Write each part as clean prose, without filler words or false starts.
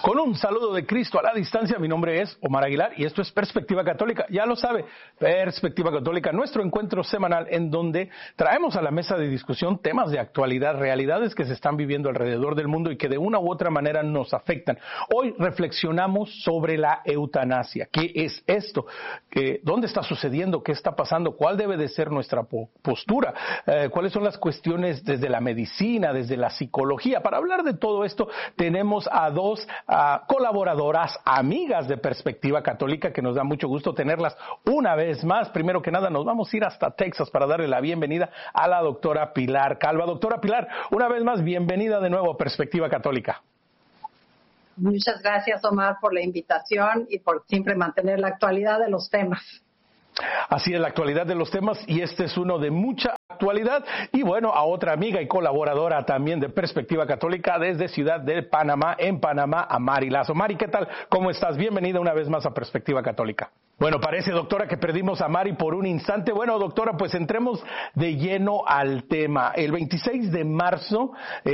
Con un saludo de Cristo a la distancia, mi nombre es Omar Aguilar y esto es Perspectiva Católica. Ya lo sabe, Perspectiva Católica, nuestro encuentro semanal en donde traemos a la mesa de discusión temas de actualidad, realidades que se están viviendo alrededor del mundo y que de una u otra manera nos afectan. Hoy reflexionamos sobre la eutanasia. ¿Qué es esto? ¿Dónde está sucediendo? ¿Qué está pasando? ¿Cuál debe de ser nuestra postura? ¿Cuáles son las cuestiones desde la medicina, desde la psicología? Para hablar de todo esto tenemos a dos colaboradoras, amigas de Perspectiva Católica, que nos da mucho gusto tenerlas una vez más. Primero que nada, nos vamos a ir hasta Texas para darle la bienvenida a la doctora Pilar Calva. Doctora Pilar, una vez más, bienvenida de nuevo a Perspectiva Católica. Muchas gracias, Omar, por la invitación y por siempre mantener la actualidad de los temas. Así es, la actualidad de los temas, y este es uno de mucha actualidad. Y bueno, a otra amiga y colaboradora también de Perspectiva Católica desde Ciudad de Panamá, en Panamá, a Mari Lazo. Mari, ¿qué tal? ¿Cómo estás? Bienvenida una vez más a Perspectiva Católica. Bueno, parece, doctora, que perdimos a Mari por un instante. Bueno, doctora, pues entremos de lleno al tema. El 26 de marzo,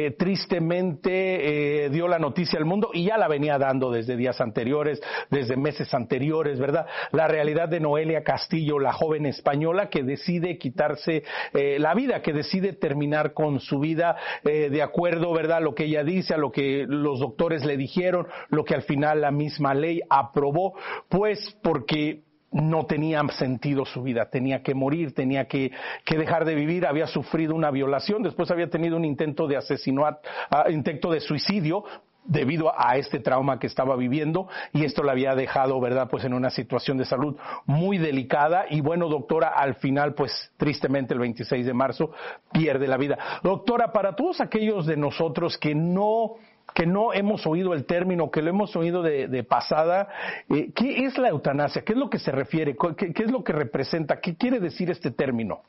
tristemente, dio la noticia al mundo, y ya la venía dando desde días anteriores, desde meses anteriores, ¿verdad? La realidad de Noelia Castillo, la joven española que decide quitarse la vida, que decide terminar con su vida de acuerdo, ¿verdad?, a lo que ella dice, a lo que los doctores le dijeron, lo que al final la misma ley aprobó, pues porque no tenía sentido su vida, tenía que morir, tenía que dejar de vivir, había sufrido una violación, después había tenido un intento de asesinato, intento de suicidio, debido a este trauma que estaba viviendo, y esto la había dejado, ¿verdad?, pues en una situación de salud muy delicada. Y bueno, doctora, al final, pues tristemente el 26 de marzo pierde la vida. Doctora, para todos aquellos de nosotros que no hemos oído el término, que lo hemos oído de pasada, ¿qué es la eutanasia? ¿Qué es lo que se refiere? ¿Qué es lo que representa? ¿Qué quiere decir este término?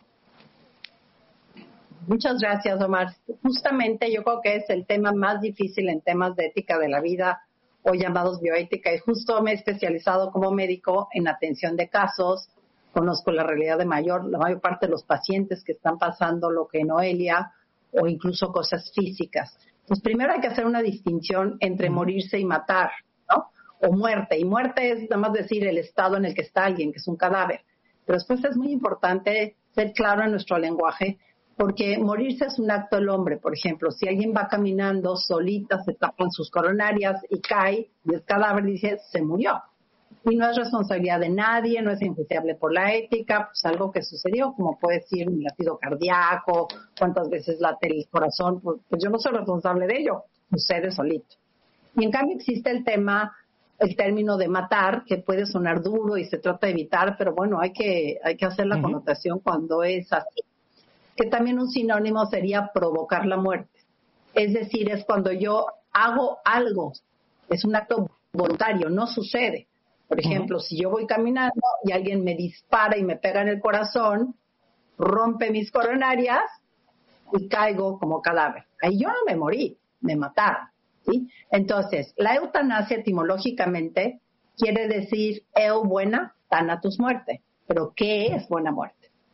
Muchas gracias, Omar. Justamente yo creo que es el tema más difícil en temas de ética de la vida, o llamados bioética, y justo me he especializado como médico en atención de casos. Conozco la realidad de la mayor parte de los pacientes que están pasando lo que Noelia, o incluso cosas físicas. Pues primero hay que hacer una distinción entre morirse y matar, ¿no? O muerte. Y muerte es nada más decir el estado en el que está alguien, que es un cadáver. Pero después es muy importante ser claro en nuestro lenguaje, porque morirse es un acto del hombre. Por ejemplo, si alguien va caminando solita, se tapan sus coronarias y cae, y es cadáver, dice, se murió. Y no es responsabilidad de nadie, no es enjuiciable por la ética, pues algo que sucedió, como puede ser un latido cardíaco, cuántas veces late el corazón, pues yo no soy responsable de ello, sucede solito. Y en cambio existe el término de matar, que puede sonar duro y se trata de evitar, pero bueno, hay que hacer la connotación cuando es así. Que también un sinónimo sería provocar la muerte. Es decir, es cuando yo hago algo, es un acto voluntario, no sucede. Por ejemplo, si yo voy caminando y alguien me dispara y me pega en el corazón, rompe mis coronarias y caigo como cadáver. Ahí yo no me morí, me mataron, ¿sí? Entonces, la eutanasia etimológicamente quiere decir eu buena, thanatos muerte. Pero ¿qué es buena muerte?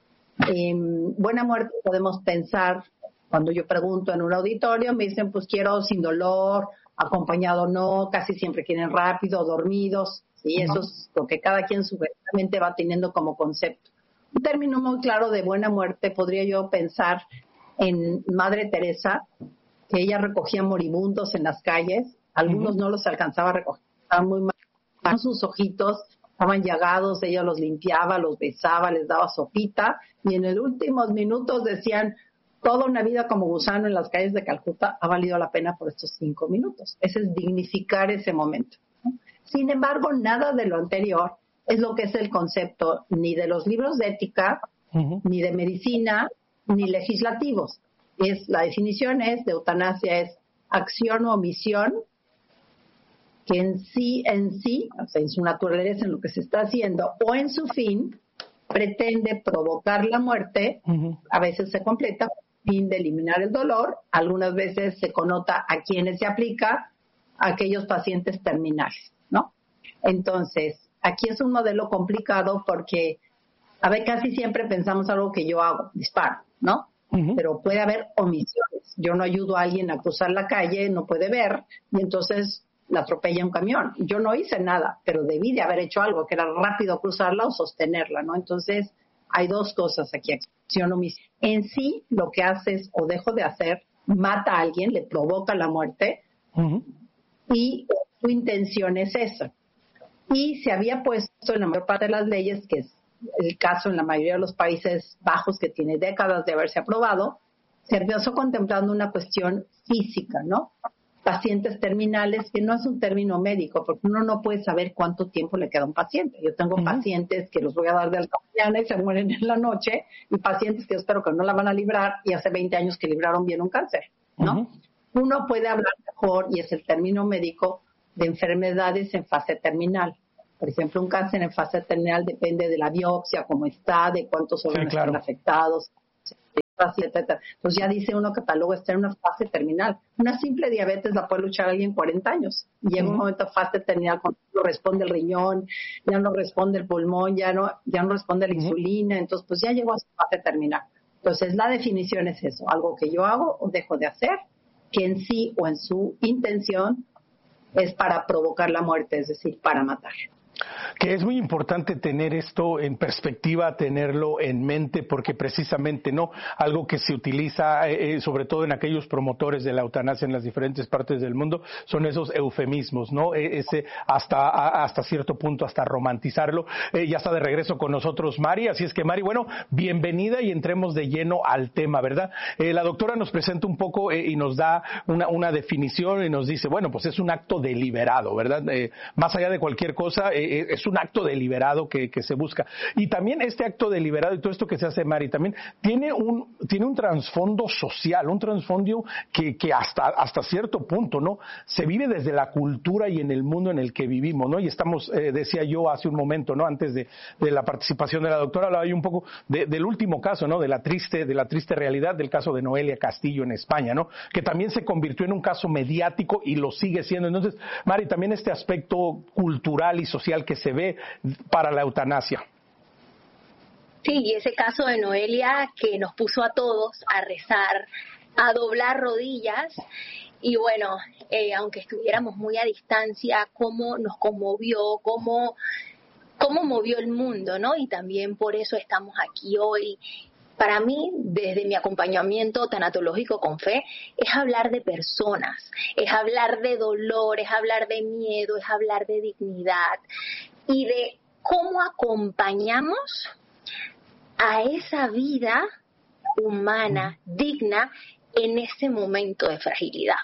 Buena muerte podemos pensar, cuando yo pregunto en un auditorio, me dicen, pues quiero sin dolor, acompañado no, casi siempre quieren rápido, dormidos, ¿sí? Eso es lo que cada quien subjetivamente va teniendo como concepto. Un término muy claro de buena muerte podría yo pensar en Madre Teresa, que ella recogía moribundos en las calles, algunos no los alcanzaba a recoger, estaban muy mal, sus ojitos estaban llagados, ella los limpiaba, los besaba, les daba sopita, y en los últimos minutos decían, toda una vida como gusano en las calles de Calcuta ha valido la pena por estos 5 minutos. Ese es dignificar ese momento, ¿no? Sin embargo, nada de lo anterior es lo que es el concepto ni de los libros de ética, ni de medicina, ni legislativos. La definición de eutanasia es acción o omisión que en sí, o sea, en su naturaleza, en lo que se está haciendo, o en su fin, pretende provocar la muerte. A veces se completa con el fin de eliminar el dolor, algunas veces se connota a quienes se aplica, a aquellos pacientes terminales, ¿no? Entonces, aquí es un modelo complicado porque, a ver, casi siempre pensamos algo que yo hago, disparo, ¿no? Pero puede haber omisiones. Yo no ayudo a alguien a cruzar la calle, no puede ver, y entonces la atropella un camión. Yo no hice nada, pero debí de haber hecho algo, que era rápido cruzarla o sostenerla, ¿no? Entonces, hay dos cosas aquí, acción omisión. En sí, lo que haces o dejo de hacer, mata a alguien, le provoca la muerte, y su intención es esa. Y se había puesto en la mayor parte de las leyes, que es el caso en la mayoría de los Países Bajos, que tiene décadas de haberse aprobado, se empezó contemplando una cuestión física, ¿no? Pacientes terminales, que no es un término médico, porque uno no puede saber cuánto tiempo le queda a un paciente. Yo tengo pacientes que los voy a dar de alta mañana y se mueren en la noche, y pacientes que yo espero que no la van a librar, y hace 20 años que libraron bien un cáncer, ¿no? Uno puede hablar mejor, y es el término médico, de enfermedades en fase terminal. Por ejemplo, un cáncer en fase terminal depende de la biopsia, cómo está, de cuántos órganos están afectados, etcétera. Entonces ya dice uno, catálogo está en una fase terminal. Una simple diabetes la puede luchar alguien 40 años. Y llega un momento fase terminal cuando no responde el riñón, ya no responde el pulmón, ya no responde la insulina. Entonces, pues ya llegó a su fase terminal. Entonces, la definición es eso, algo que yo hago o dejo de hacer, que en sí o en su intención es para provocar la muerte, es decir, para matar. Que es muy importante tener esto en perspectiva, tenerlo en mente, porque precisamente no algo que se utiliza sobre todo en aquellos promotores de la eutanasia en las diferentes partes del mundo son esos eufemismos, ¿no? Ese hasta cierto punto hasta romantizarlo. Ya está de regreso con nosotros Mari, así es que Mari, bueno, bienvenida y entremos de lleno al tema, ¿verdad? La doctora nos presenta un poco y nos da una definición y nos dice, bueno, pues es un acto deliberado, ¿verdad? Más allá de cualquier cosa, es un acto deliberado que se busca. Y también este acto deliberado y todo esto que se hace, Mari, también tiene un trasfondo social, un trasfondo que hasta cierto punto, ¿no? Se vive desde la cultura y en el mundo en el que vivimos, ¿no? Y estamos, decía yo hace un momento, ¿no? Antes de la participación de la doctora, hablaba yo un poco del último caso, ¿no? De la triste realidad del caso de Noelia Castillo en España, ¿no? Que también se convirtió en un caso mediático y lo sigue siendo. Entonces, Mari, también este aspecto cultural y social que se ve para la eutanasia. Sí, y ese caso de Noelia que nos puso a todos a rezar, a doblar rodillas, y bueno, aunque estuviéramos muy a distancia, cómo nos conmovió, cómo movió el mundo, ¿no? Y también por eso estamos aquí hoy. Para mí, desde mi acompañamiento tanatológico con fe, es hablar de personas, es hablar de dolor, es hablar de miedo, es hablar de dignidad y de cómo acompañamos a esa vida humana, digna, en ese momento de fragilidad.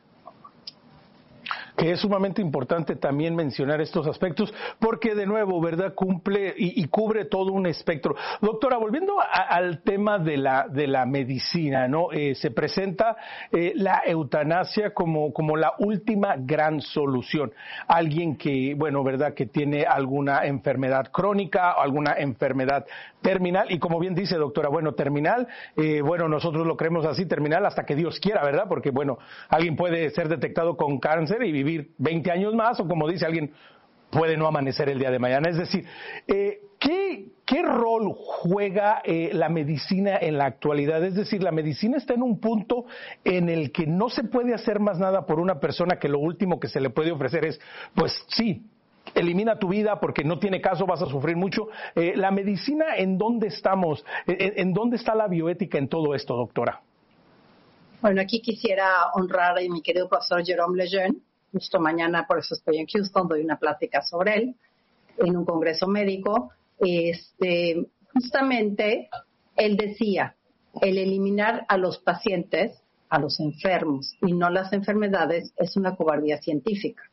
Que es sumamente importante también mencionar estos aspectos porque de nuevo, ¿verdad? Cumple y cubre todo un espectro. Doctora, volviendo al tema de la medicina, ¿no? Se presenta la eutanasia como la última gran solución. Alguien que, bueno, ¿verdad? Que tiene alguna enfermedad crónica, alguna enfermedad terminal y como bien dice, doctora, bueno, terminal, bueno, nosotros lo creemos así, terminal hasta que Dios quiera, ¿verdad? Porque, bueno, alguien puede ser detectado con cáncer y vivir 20 años más, o como dice alguien, puede no amanecer el día de mañana. Es decir, ¿qué rol juega la medicina en la actualidad? Es decir, la medicina está en un punto en el que no se puede hacer más nada por una persona que lo último que se le puede ofrecer es, pues sí, elimina tu vida porque no tiene caso, vas a sufrir mucho. La medicina, ¿en dónde estamos? ¿En dónde está la bioética en todo esto, doctora? Bueno, aquí quisiera honrar a mi querido profesor Jerome Lejeune. Justo mañana, por eso estoy en Houston, doy una plática sobre él en un congreso médico. Justamente, él decía, el eliminar a los pacientes, a los enfermos y no las enfermedades es una cobardía científica.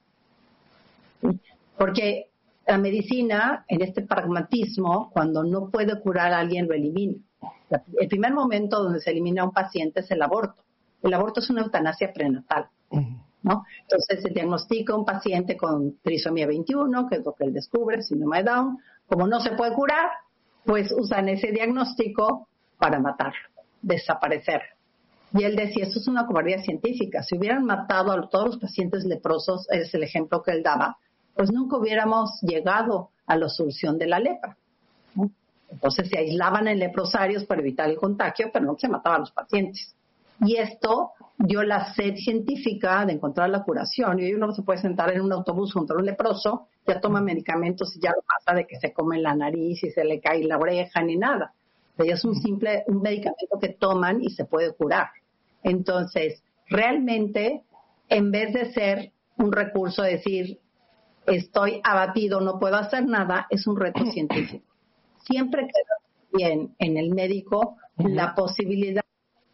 Porque la medicina, en este pragmatismo, cuando no puede curar a alguien, lo elimina. El primer momento donde se elimina a un paciente es el aborto. El aborto es una eutanasia prenatal, ¿no? Entonces se diagnostica un paciente con trisomía 21, que es lo que él descubre, síndrome de Down. Como no se puede curar, pues usan ese diagnóstico para matarlo, desaparecer. Y él decía, esto es una cobardía científica. Si hubieran matado a todos los pacientes leprosos, es el ejemplo que él daba, pues nunca hubiéramos llegado a la solución de la lepra, ¿no? Entonces se aislaban en leprosarios para evitar el contagio, pero no se mataban a los pacientes. Y esto dio la sed científica de encontrar la curación. Y hoy uno se puede sentar en un autobús junto a un leproso, ya toma medicamentos y ya lo pasa de que se come la nariz y se le cae la oreja ni nada. O sea, es un medicamento que toman y se puede curar. Entonces, realmente, en vez de ser un recurso de decir, estoy abatido, no puedo hacer nada, es un reto científico. Siempre queda bien en el médico la posibilidad.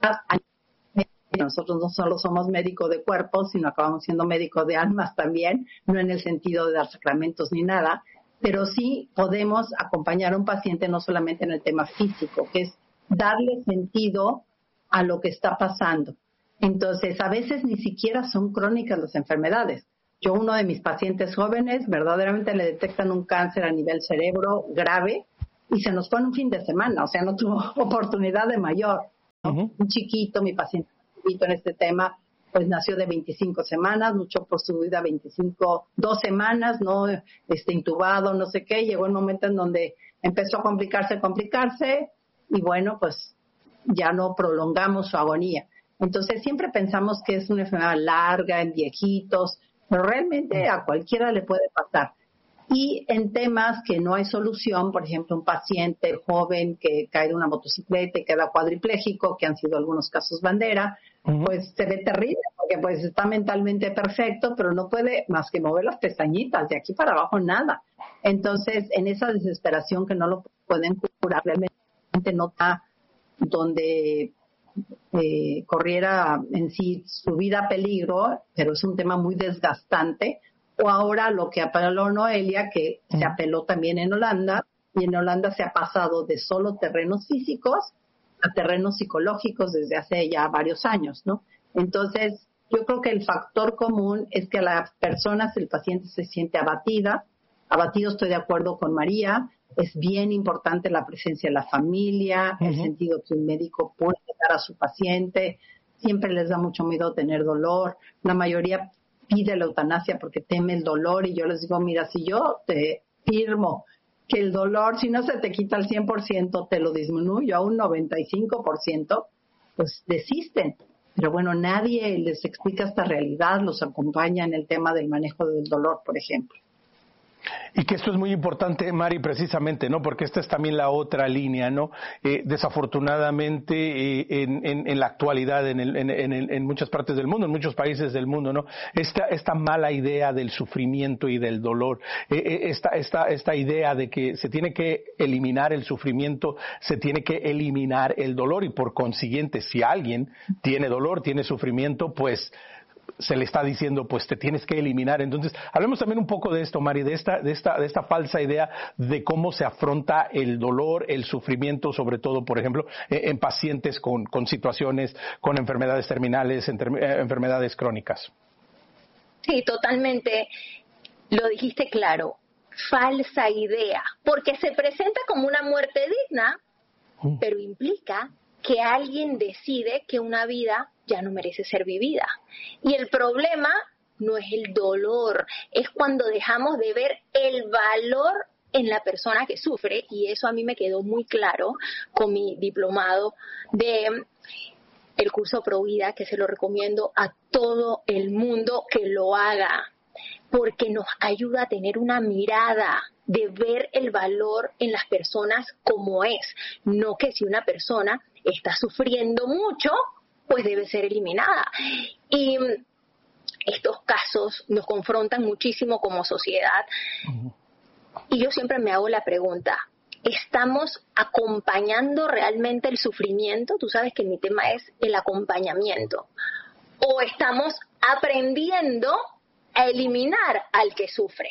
Nosotros no solo somos médicos de cuerpo, sino acabamos siendo médicos de almas también, no en el sentido de dar sacramentos ni nada, pero sí podemos acompañar a un paciente no solamente en el tema físico, que es darle sentido a lo que está pasando. Entonces, a veces ni siquiera son crónicas las enfermedades. Yo, uno de mis pacientes jóvenes, verdaderamente le detectan un cáncer a nivel cerebro grave y se nos fue en un fin de semana, o sea, no tuvo oportunidad de mayor, ¿no? Un chiquito, mi paciente en este tema, pues nació de 25 semanas, luchó por su vida 2 semanas, ¿no? Intubado, no sé qué, llegó el momento en donde empezó a complicarse, y bueno, pues ya no prolongamos su agonía. Entonces siempre pensamos que es una enfermedad larga, en viejitos, pero realmente a cualquiera le puede pasar. Y en temas que no hay solución, por ejemplo, un paciente joven que cae de una motocicleta y queda cuadripléjico, que han sido algunos casos bandera, pues se ve terrible, porque pues está mentalmente perfecto, pero no puede más que mover las pestañitas, de aquí para abajo nada. Entonces, en esa desesperación que no lo pueden curar, realmente no está donde corriera en sí su vida a peligro, pero es un tema muy desgastante. O ahora lo que apeló Noelia, que se apeló también en Holanda, y en Holanda se ha pasado de solo terrenos físicos a terrenos psicológicos desde hace ya varios años, ¿no? Entonces, yo creo que el factor común es que a las personas, el paciente se siente abatido, estoy de acuerdo con María, es bien importante la presencia de la familia, el sentido que un médico puede dar a su paciente, siempre les da mucho miedo tener dolor, la mayoría pide la eutanasia porque teme el dolor, y yo les digo, mira, si yo te firmo que el dolor, si no se te quita al 100%, te lo disminuyo a un 95%, pues desisten. Pero bueno, nadie les explica esta realidad, los acompaña en el tema del manejo del dolor, por ejemplo. Y que esto es muy importante, Mari, precisamente, ¿no? Porque esta es también la otra línea, ¿no? Desafortunadamente, en la actualidad, en muchas partes del mundo, en muchos países del mundo, ¿no? Esta mala idea del sufrimiento y del dolor, esta idea de que se tiene que eliminar el sufrimiento, se tiene que eliminar el dolor, y por consiguiente, si alguien tiene dolor, tiene sufrimiento, pues se le está diciendo, pues te tienes que eliminar. Entonces, hablemos también un poco de esto, Mari, de esta falsa idea de cómo se afronta el dolor, el sufrimiento, sobre todo, por ejemplo, en pacientes con situaciones, con enfermedades terminales, enfermedades crónicas. Sí, totalmente. Lo dijiste claro. Falsa idea, porque se presenta como una muerte digna, pero implica que alguien decide que una vida ya no merece ser vivida. Y el problema no es el dolor, es cuando dejamos de ver el valor en la persona que sufre, y eso a mí me quedó muy claro con mi diplomado de el curso Provida, que se lo recomiendo a todo el mundo que lo haga, porque nos ayuda a tener una mirada de ver el valor en las personas como es, no que si una persona está sufriendo mucho, pues debe ser eliminada. Y estos casos nos confrontan muchísimo como sociedad. Y yo siempre me hago la pregunta, ¿estamos acompañando realmente el sufrimiento? Tú sabes que mi tema es el acompañamiento. ¿O estamos aprendiendo a eliminar al que sufre?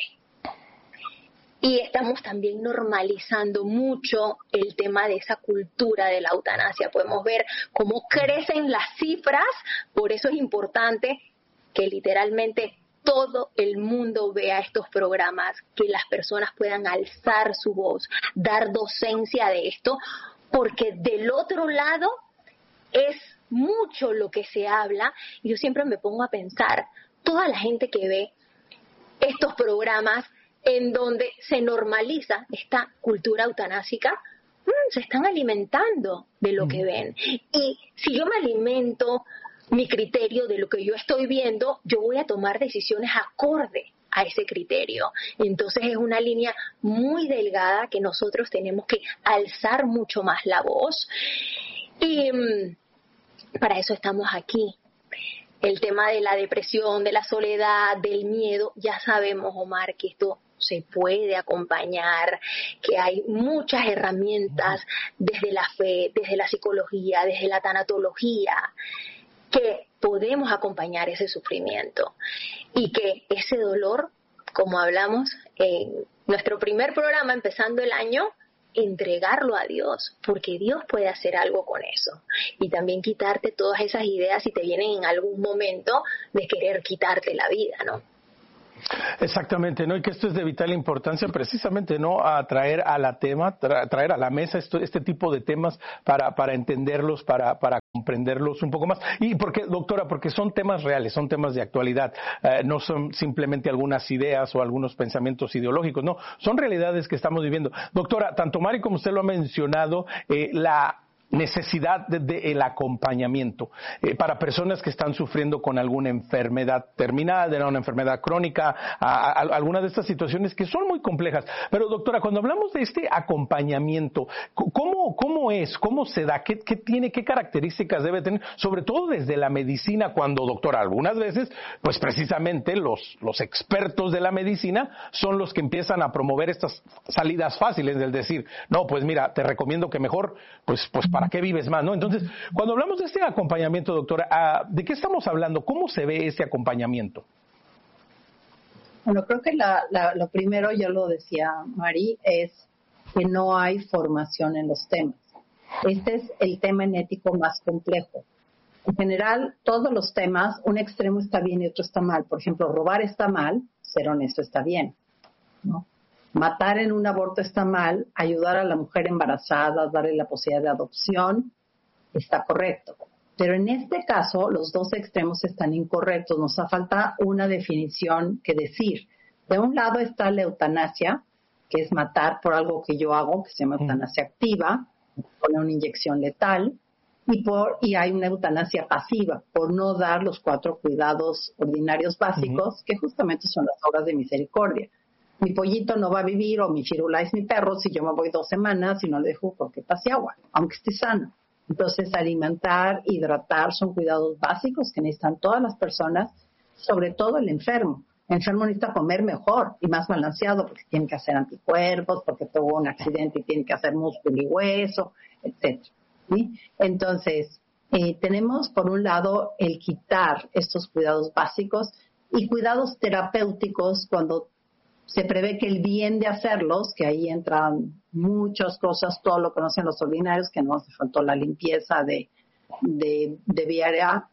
Y estamos también normalizando mucho el tema de esa cultura de la eutanasia. Podemos ver cómo crecen las cifras, por eso es importante que literalmente todo el mundo vea estos programas, que las personas puedan alzar su voz, dar docencia de esto, porque del otro lado es mucho lo que se habla, y yo siempre me pongo a pensar, toda la gente que ve estos programas en donde se normaliza esta cultura eutanásica, se están alimentando de lo que ven. Y si yo me alimento mi criterio de lo que yo estoy viendo, yo voy a tomar decisiones acorde a ese criterio. Entonces es una línea muy delgada que nosotros tenemos que alzar mucho más la voz, y para eso estamos aquí. El tema de la depresión, de la soledad, del miedo, ya sabemos, Omar, que esto se puede acompañar, que hay muchas herramientas desde la fe, desde la psicología, desde la tanatología, que podemos acompañar ese sufrimiento, y que ese dolor, como hablamos en nuestro primer programa empezando el año, entregarlo a Dios, porque Dios puede hacer algo con eso, y también quitarte todas esas ideas si te vienen en algún momento de querer quitarte la vida, ¿no? Exactamente, ¿no? Y que esto es de vital importancia precisamente, ¿no? A traer a la traer a la mesa este tipo de temas para entenderlos, para comprenderlos un poco más. Y porque, doctora, porque son temas reales, son temas de actualidad, no son simplemente algunas ideas o algunos pensamientos ideológicos, no, son realidades que estamos viviendo. Doctora, tanto Mari como usted lo ha mencionado, la necesidad del acompañamiento para personas que están sufriendo con alguna enfermedad terminal, de una enfermedad crónica, algunas de estas situaciones que son muy complejas. Pero doctora, cuando hablamos de este acompañamiento, ¿cómo es? ¿Cómo se da? ¿Qué tiene? ¿Qué características debe tener? Sobre todo desde la medicina, cuando, doctora, algunas veces, pues precisamente los expertos de la medicina son los que empiezan a promover estas salidas fáciles del decir, no, pues mira, te recomiendo que mejor, pues ¿para qué vives más, no? Entonces, cuando hablamos de este acompañamiento, doctora, ¿de qué estamos hablando? ¿Cómo se ve este acompañamiento? Bueno, creo que lo primero, ya lo decía Mari, es que no hay formación en los temas. Este es el tema enético más complejo. En general, todos los temas, un extremo está bien y otro está mal. Por ejemplo, robar está mal, ser honesto está bien, ¿no? Matar en un aborto está mal, ayudar a la mujer embarazada, darle la posibilidad de adopción, está correcto. Pero en este caso, los dos extremos están incorrectos. Nos falta una definición que decir. De un lado está la eutanasia, que es matar por algo que yo hago, que se llama eutanasia activa, poner una inyección letal, y hay una eutanasia pasiva, por no dar los 4 cuidados ordinarios básicos, que justamente son las obras de misericordia. Mi pollito no va a vivir, o mi Firulais, mi perro, si yo me voy 2 semanas y no le dejo porque pase agua, aunque esté sano. Entonces, alimentar, hidratar son cuidados básicos que necesitan todas las personas, sobre todo el enfermo. El enfermo necesita comer mejor y más balanceado, porque tiene que hacer anticuerpos, porque tuvo un accidente y tiene que hacer músculo y hueso, etc. ¿Sí? Entonces, tenemos por un lado el quitar estos cuidados básicos y cuidados terapéuticos cuando se prevé que el bien de hacerlos, que ahí entran muchas cosas, todo lo conocen los ordinarios, que no hace falta la limpieza de la vía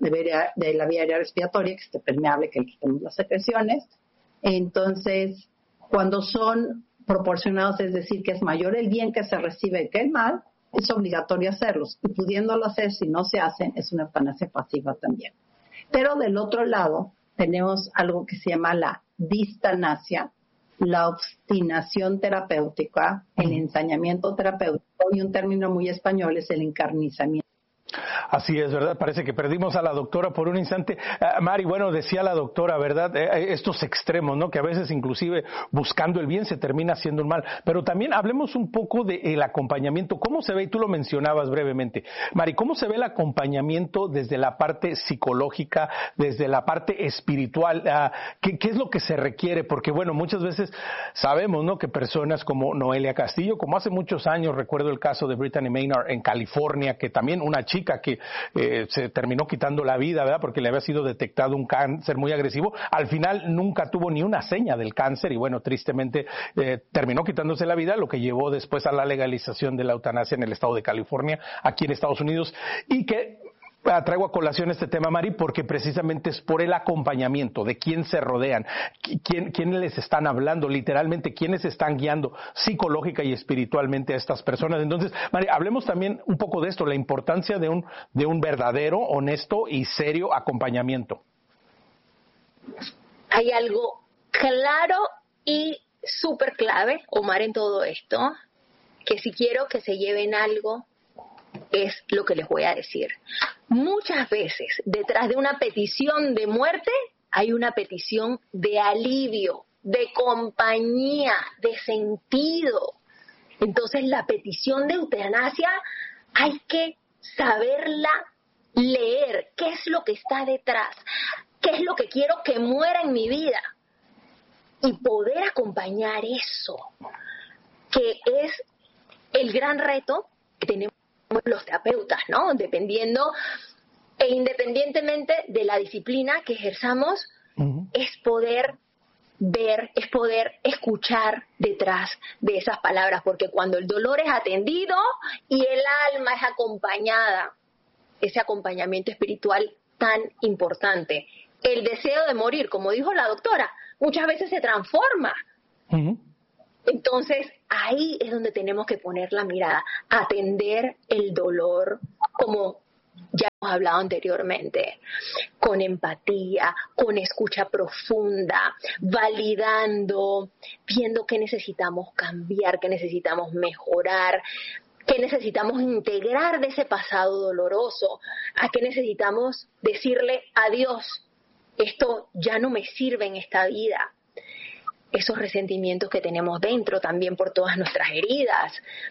aérea respiratoria, que esté permeable, que quitemos las secreciones. Entonces, cuando son proporcionados, es decir, que es mayor el bien que se recibe que el mal, es obligatorio hacerlos. Y pudiéndolo hacer, si no se hacen, es una eutanasia pasiva también. Pero del otro lado, tenemos algo que se llama la distanasia, la obstinación terapéutica, el ensañamiento terapéutico, y un término muy español es el encarnizamiento. Así es, ¿verdad? Parece que perdimos a la doctora por un instante. Mari, bueno, decía la doctora, ¿verdad? Estos extremos, ¿no? Que a veces inclusive buscando el bien se termina haciendo un mal. Pero también hablemos un poco del acompañamiento. ¿Cómo se ve? Y tú lo mencionabas brevemente. Mari, ¿cómo se ve el acompañamiento desde la parte psicológica, desde la parte espiritual? ¿Qué es lo que se requiere? Porque, bueno, muchas veces sabemos, ¿no? Que personas como Noelia Castillo, como hace muchos años, recuerdo el caso de Brittany Maynard en California, que también una chica que se terminó quitando la vida, ¿verdad? Porque le había sido detectado un cáncer muy agresivo. Al final nunca tuvo ni una seña del cáncer y, bueno, tristemente terminó quitándose la vida, lo que llevó después a la legalización de la eutanasia en el estado de California, aquí en Estados Unidos, y que traigo a colación este tema, Mari, porque precisamente es por el acompañamiento, de quién se rodean, quién les están hablando, literalmente, quiénes están guiando psicológica y espiritualmente a estas personas. Entonces, Mari, hablemos también un poco de esto, la importancia de un verdadero, honesto y serio acompañamiento. Hay algo claro y súper clave, Omar, en todo esto, que si quiero que se lleven algo es lo que les voy a decir. Muchas veces, detrás de una petición de muerte, hay una petición de alivio, de compañía, de sentido. Entonces, la petición de eutanasia hay que saberla leer. ¿Qué es lo que está detrás? ¿Qué es lo que quiero que muera en mi vida? Y poder acompañar eso, que es el gran reto que tenemos los terapeutas, ¿no? Dependiendo e independientemente de la disciplina que ejerzamos, es poder ver, es poder escuchar detrás de esas palabras, porque cuando el dolor es atendido y el alma es acompañada, ese acompañamiento espiritual tan importante, el deseo de morir, como dijo la doctora, muchas veces se transforma. Entonces, ahí es donde tenemos que poner la mirada, atender el dolor, como ya hemos hablado anteriormente, con empatía, con escucha profunda, validando, viendo qué necesitamos cambiar, qué necesitamos mejorar, qué necesitamos integrar de ese pasado doloroso, a qué necesitamos decirle adiós, esto ya no me sirve en esta vida. Esos resentimientos que tenemos dentro también por todas nuestras heridas,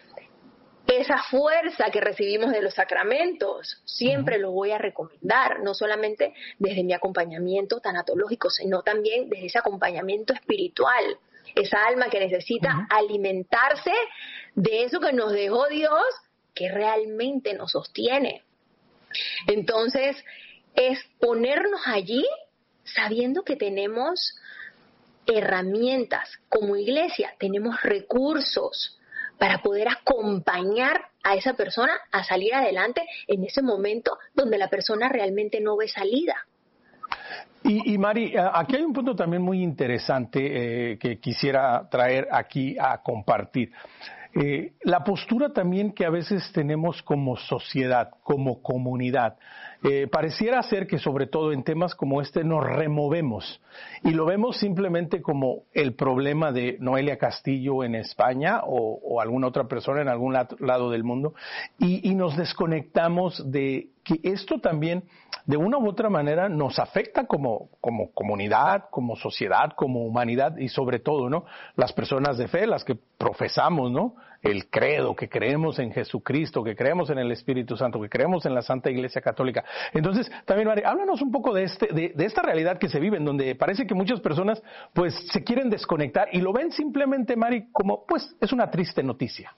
esa fuerza que recibimos de los sacramentos, siempre lo voy a recomendar, no solamente desde mi acompañamiento tanatológico, sino también desde ese acompañamiento espiritual, esa alma que necesita alimentarse de eso que nos dejó Dios, que realmente nos sostiene. Entonces, es ponernos allí sabiendo que tenemos herramientas, como iglesia, tenemos recursos para poder acompañar a esa persona a salir adelante en ese momento donde la persona realmente no ve salida. Y Mari, aquí hay un punto también muy interesante que quisiera traer aquí a compartir. La postura también que a veces tenemos como sociedad, como comunidad, pareciera ser que sobre todo en temas como este nos removemos y lo vemos simplemente como el problema de Noelia Castillo en España o alguna otra persona en algún lado del mundo y nos desconectamos de que esto también de una u otra manera nos afecta como comunidad, como sociedad, como humanidad y sobre todo, ¿no? Las personas de fe, las que profesamos, ¿no? El credo, que creemos en Jesucristo, que creemos en el Espíritu Santo, que creemos en la Santa Iglesia Católica. Entonces, también, Mari, háblanos un poco de esta realidad que se vive, en donde parece que muchas personas, pues, se quieren desconectar y lo ven simplemente, Mari, como, pues, es una triste noticia.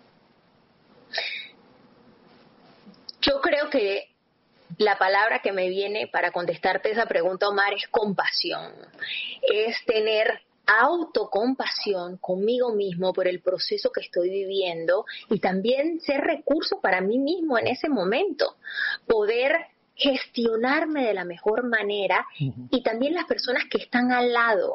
Yo creo que la palabra que me viene para contestarte esa pregunta, Omar, es compasión. Es tener autocompasión conmigo mismo por el proceso que estoy viviendo y también ser recurso para mí mismo en ese momento. Poder gestionarme de la mejor manera y también las personas que están al lado.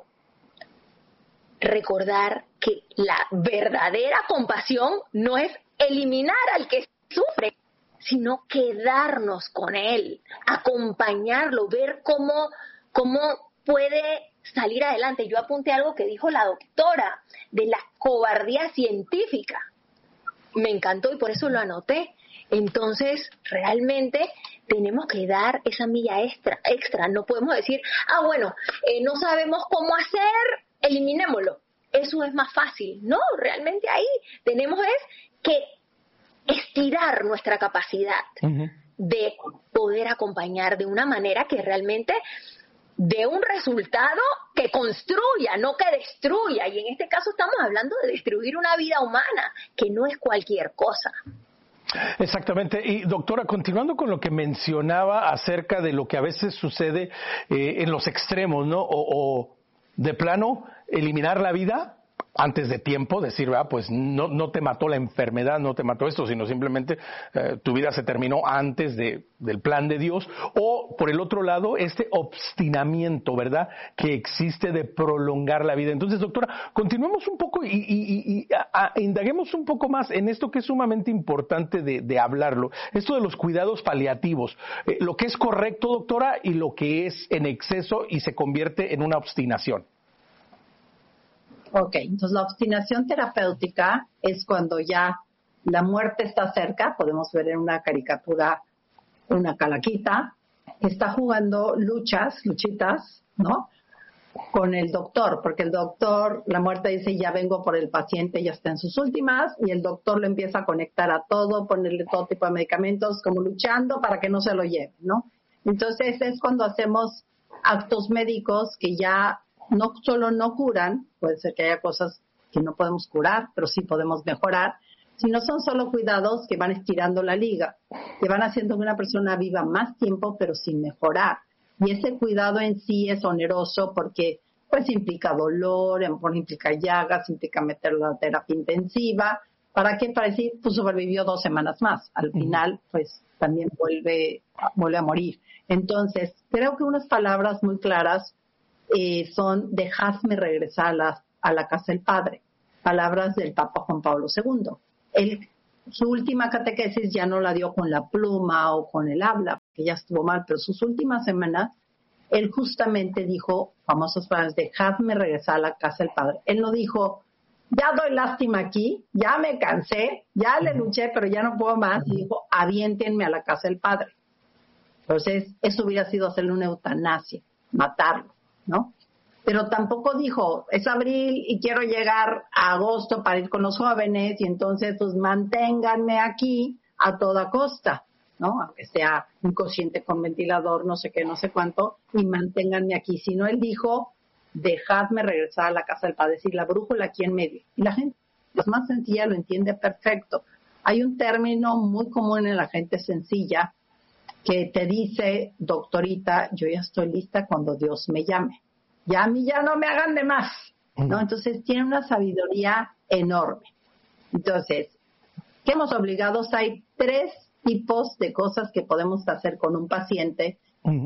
Recordar que la verdadera compasión no es eliminar al que sufre, sino quedarnos con él, acompañarlo, ver cómo puede salir adelante. Yo apunté algo que dijo la doctora de la cobardía científica. Me encantó y por eso lo anoté. Entonces, realmente tenemos que dar esa milla extra. No podemos decir, bueno, no sabemos cómo hacer, eliminémoslo. Eso es más fácil. No, realmente ahí tenemos que estirar nuestra capacidad de poder acompañar de una manera que realmente dé un resultado que construya, no que destruya. Y en este caso estamos hablando de destruir una vida humana, que no es cualquier cosa. Exactamente. Y doctora, continuando con lo que mencionaba acerca de lo que a veces sucede en los extremos, ¿no? O de plano eliminar la vida antes de tiempo, decir, pues no te mató la enfermedad, no te mató esto, sino simplemente tu vida se terminó antes del plan de Dios. O, por el otro lado, este obstinamiento, ¿verdad?, que existe de prolongar la vida. Entonces, doctora, continuemos un poco y indaguemos un poco más en esto que es sumamente importante de hablarlo, esto de los cuidados paliativos, lo que es correcto, doctora, y lo que es en exceso y se convierte en una obstinación. Ok, entonces la obstinación terapéutica es cuando ya la muerte está cerca. Podemos ver en una caricatura una calaquita que está jugando luchitas, ¿no? Con el doctor, porque el doctor, la muerte dice, ya vengo por el paciente, ya está en sus últimas, y el doctor lo empieza a conectar a todo, ponerle todo tipo de medicamentos, como luchando para que no se lo lleve, ¿no? Entonces es cuando hacemos actos médicos que ya no solo no curan, puede ser que haya cosas que no podemos curar, pero sí podemos mejorar, sino son solo cuidados que van estirando la liga, que van haciendo que una persona viva más tiempo, pero sin mejorar. Y ese cuidado en sí es oneroso porque pues implica dolor, implica llagas, implica meterlo a terapia intensiva. ¿Para qué? Para decir, pues sobrevivió 2 semanas más. Al final, pues también vuelve a morir. Entonces, creo que unas palabras muy claras son: dejadme regresar a la casa del Padre. Palabras del Papa Juan Pablo II. Su última catequesis ya no la dio con la pluma o con el habla, que ya estuvo mal, pero sus últimas semanas, él justamente dijo, famosas palabras, dejadme regresar a la casa del Padre. Él no dijo, ya doy lástima aquí, ya me cansé, ya le luché, pero ya no puedo más. Y dijo, aviéntenme a la casa del Padre. Entonces, eso hubiera sido hacerle una eutanasia, matarlo, ¿no? Pero tampoco dijo, es abril y quiero llegar a agosto para ir con los jóvenes y entonces pues manténganme aquí a toda costa, ¿no? Aunque sea inconsciente con ventilador, no sé qué, no sé cuánto, y manténganme aquí. Sino él dijo, dejadme regresar a la casa del Padre, es decir, la brújula aquí en medio. Y la gente, pues más sencilla, lo entiende perfecto. Hay un término muy común en la gente sencilla que te dice, doctorita, yo ya estoy lista cuando Dios me llame. Ya a mí ya no me hagan de más, ¿no? Entonces tiene una sabiduría enorme. Entonces, ¿qué hemos obligados? Hay 3 tipos de cosas que podemos hacer con un paciente